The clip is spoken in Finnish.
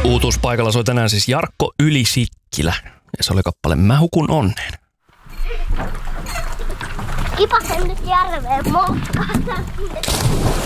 Uutuuspaikalla soi tänään siis Jarkko Yli-Sikkilä. Ja se oli kappale Mä hukun onneen. Kipasen nyt järveen moukkaan.